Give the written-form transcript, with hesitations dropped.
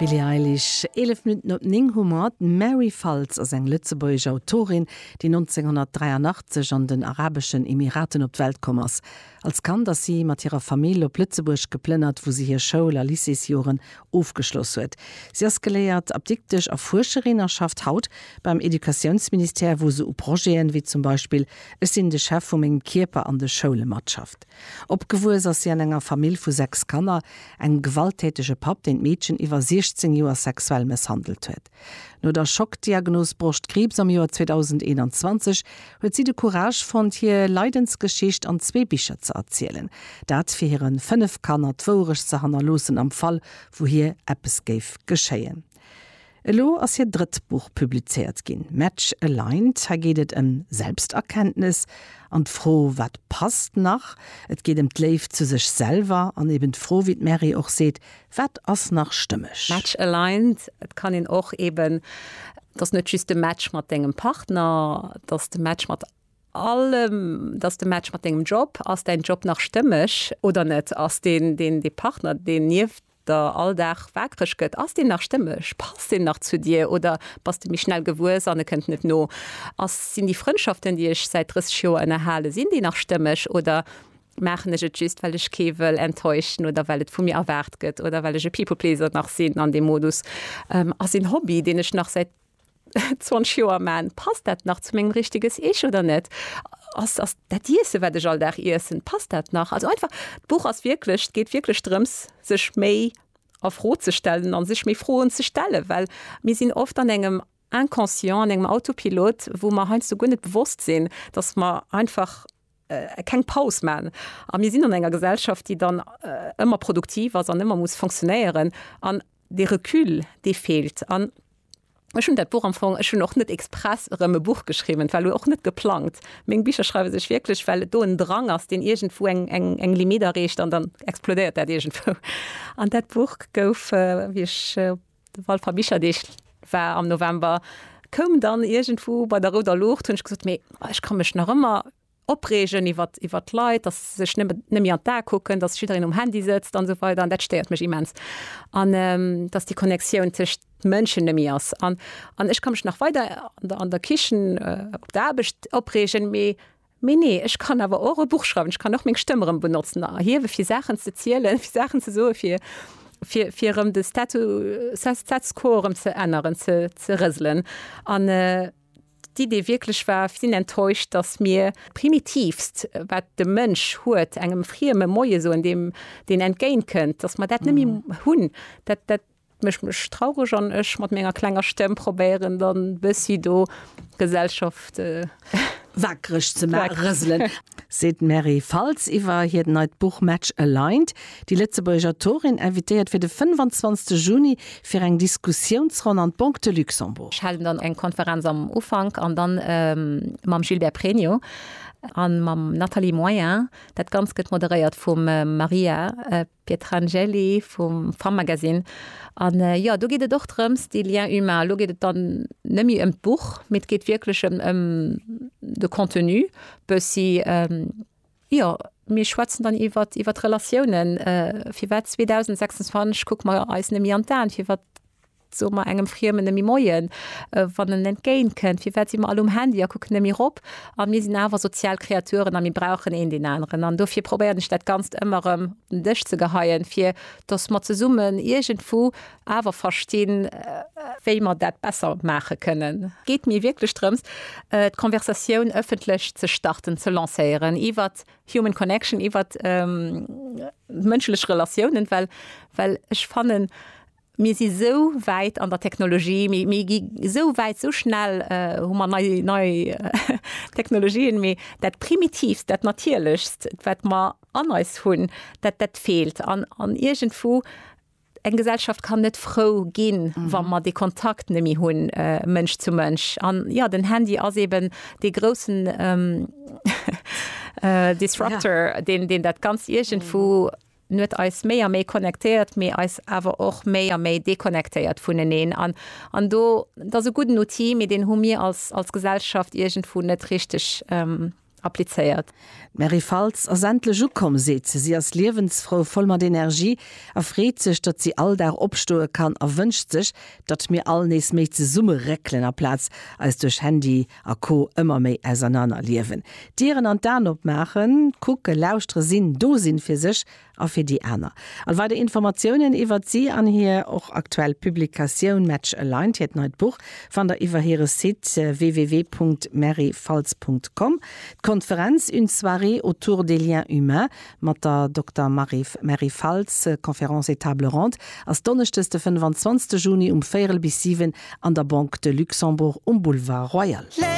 Billie Eilish 11 Minuten op ning Hummer Mary Falls as eng Lützeburger Autorin, die 1983 an den Arabischen Emiraten op Weltkommers. Als kann, dass sie mat ihrer Familie op Lützeburg geplynnert, wo sie hier Schoul a Lyceesjoren aufgeschloss huet. Sie as geleiert abdiktisch a Forscherinerschaft haut beim Edukationsminister, wo se Projekten wie zum Beispiel es sind de Chef vom engen Kierper an de Schulematschaft. Opgewues as sie an enger Familie vu 6 Kanner eng gewalttätige Pap den Mädchen iwwer 16 Joer sexuell misshandelt huet. No der Schockdiagnos Brustkrebs am Joar 2021 huet sie de Courage von hier Leidensgeschicht an 2 Bücher zu erzählen. Dat fir hireieren 5 Kanner dworisch ze hannerlosen am Fall, wo hier Appes geif geschéien. Elo ass hier Drittbuch publiziert gin. Match Aligned, ha gehtet Selbsterkenntnis an froh wat passt nach. Et geht d'Leif zu sich selber an eben froh wie Mary auch seht, wat ass nach stimmech. Match Aligned, et kann ihn auch eben das net just de Match mat engem Partner, dass de Match mat allem, dass de Match mat engem Job, ass dein Job nach stimmech oder net ass den die Partner den nieft der alldach werkrech gëtt ass den nach stimmech, passt den nach zu dir oder passt du mich schnell gewus an könnt net no. Ass sind die Freundschaften, die ich seit 30 Jahren erhalte, sind die nach stimmech oder machen ich just, weil ich kevel enttäuschen oder weil es von mir erwart gëtt oder weil ich People Pleaser nach sehen an dem Modus. As ein Hobby, den ich nach seit 20 Jahren mein, passt dat nach zu mengem richtiges Ich oder net? Dat Diese werde ich all der Issen passt dat nach. Also einfach Buch as wirklich geht wirklich drums sich méi auf froh zu stellen an sich méi frohen zu stellen, weil mir sind oft an engem inconscient, an engem Autopilot, wo man halt so gut nicht bewusst sehen, dass man einfach kein Pause man. Wir sind an enger Gesellschaft, die dann immer produktiv ist und immer muss funktionieren. An de Recul, die fehlt. An schon dat Buch amfang schon noch net express remme Buch geschrieben, weil du auch net geplant. Mg Bücher schreibe sich wirklich, weil du einen Drang hast, den irgendwo eng Limiter recht und dann explodiert der irgendwo. An dat Buch gouf wie ich Walter Bücher dich war am November kom dann irgendwo bei der Roter Luft und ich gesagt, ich kann mich noch immer opregen iwwer Leiit, dat sech nimi an da gucken, dat Schülerin Handy sitzt an so weiter, an dat steiert mech immens. An dats die Konnexion zwischen Mënschen nemi ass. An ich kann mich nach weiter an der Kichen op der opregen méi nee, ich kann awer eure Buch schreiben, ich kann noch még Stimmeren benutzen. Hier fir Sachen ze zielelen, fir Sachen ze so fir de Statusquorum ze ändern, ze risselen. An die wirklich war sind enttäuscht, dass mir primitivst wat de Mensch huet engem frieme Moie so in dem den entgehen könnt, dass man dat nimi hunn dat mech traurig an ech mat ménger klenger Stimme probieren, dann bis sie do Gesellschaft wackrig zu risselen. Seht Mary Falls iwwer hier den Buch Match Aligned. Die Lützeburger Autorin invitiert für den 25. Juni für eng Diskussionsrunde an Banque de Luxembourg. Ich halte dann eng Konferenz am Ufang an dann mam Gilbert Premio an mam Nathalie Moyen, dat ganz gut moderiert vom Maria Pietrangeli vom Farmmagazin. Und ja, du geht doch drums die Lien humain, du geht dann nimi Buch, mit geht wirklich de Contenu, bis sie ja, mir schwatzen dann iwwer Relationen für 2026 guck mal als nimi an dann, für wat so mal engem Firmen nemi Moien wann den entgehen könnt, wie sie mal Handy ja, gucken nemi op an mir sind awer Sozialkreaturen an mir brauchen den anderen an dofir probieren dat ganz immer Dich zu geheien fir dass man ze summen irgendwo awer verstehen wie man dat besser machen können. Geht mir wirklich drums Konversation öffentlich zu starten zu lancieren iwwer Human Connection iwwer menschliche Relationen, weil ich fanden mir sie so weit an der Technologie, so weit, so schnell man neue Technologien, dat primitivst, dat natürlichst, wat man anders hunn, dat fehlt. An irgendwo eng Gesellschaft kann net froh gehen, wann man die Kontakt nimi hunn Mensch zu Mensch. An ja, den Handy as eben die großen Disruptor, den dat ganz irgendwo net als méier méi connectiert, méi als awer och méier méi dekonnektiert vun den an do da so guten Notie mit den hu mir als Gesellschaft irgendwo net richtig appliziert. Mary Falz as entle Jukom seet sie as Lebenssfrau voll mat Energie erréet sech, dat sie all der opstoe kann erwünscht sich, dat mir all nees méi ze Summe recklener Platz als durch Handy a Co immer méi auseinander liewen. Dieren an dann opmachen, kucke lauschtre sinn dosinn fir sich a fir die Äner. Al war de Informationen iwwer sie an hier och aktuell Publikaoun Match Aligned het neit Buch van der iwwer here Site www.maryfalz.com. Konferenz une soirée autour des liens humains mat der Dr. Mary Falz, Konferenz et table ronde as donnechteste 25. Juni 4 bis 7 an der Banque de Luxembourg Boulevard Royal.